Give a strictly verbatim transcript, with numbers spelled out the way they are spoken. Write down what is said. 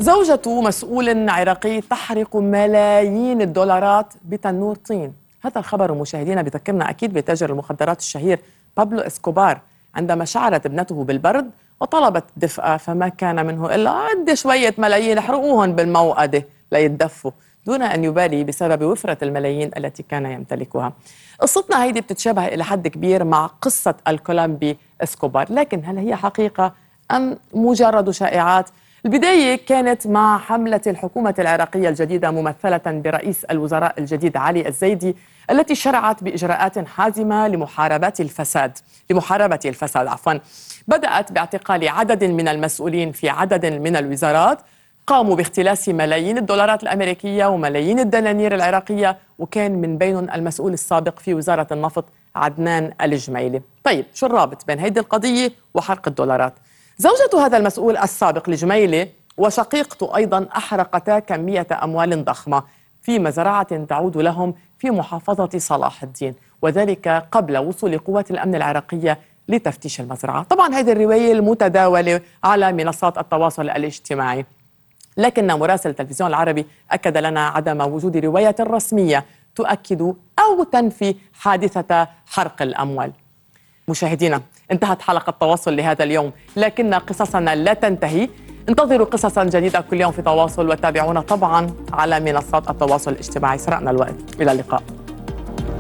زوجة مسؤول عراقي تحرق ملايين الدولارات بتنور طين. هذا الخبر مشاهدينا بذكرنا أكيد بتاجر المخدرات الشهير بابلو إسكوبار عندما شعرت ابنته بالبرد وطلبت دفئة، فما كان منه إلا عندي شوية ملايين احرقوهم بالموقدة ليتدفوا، دون أن يبالي بسبب وفرة الملايين التي كان يمتلكها. قصتنا هيدي بتتشابه إلى حد كبير مع قصة الكولومبي إسكوبار، لكن هل هي حقيقة أم مجرد شائعات؟ البداية كانت مع حملة الحكومة العراقية الجديدة ممثلة برئيس الوزراء الجديد علي الزيدي، التي شرعت بإجراءات حازمة لمحاربة الفساد لمحاربة الفساد عفوا. بدأت باعتقال عدد من المسؤولين في عدد من الوزارات، قاموا باختلاس ملايين الدولارات الأمريكية وملايين الدنانير العراقية، وكان من بينهم المسؤول السابق في وزارة النفط عدنان الجميلي. طيب شو الرابط بين هيدي القضية وحرق الدولارات؟ زوجة هذا المسؤول السابق الجميلي وشقيقته أيضا أحرقتا كمية أموال ضخمة في مزرعة تعود لهم في محافظة صلاح الدين، وذلك قبل وصول قوات الأمن العراقية لتفتيش المزرعة. طبعا هذه الرواية المتداولة على منصات التواصل الاجتماعي، لكن مراسل التلفزيون العربي أكد لنا عدم وجود رواية رسمية تؤكد أو تنفي حادثة حرق الأموال. مشاهدينا، انتهت حلقة تواصل لهذا اليوم، لكن قصصنا لا تنتهي. انتظروا قصصا جديدة كل يوم في تواصل، وتابعونا طبعا على منصات التواصل الاجتماعي. سرقنا الوقت، إلى اللقاء.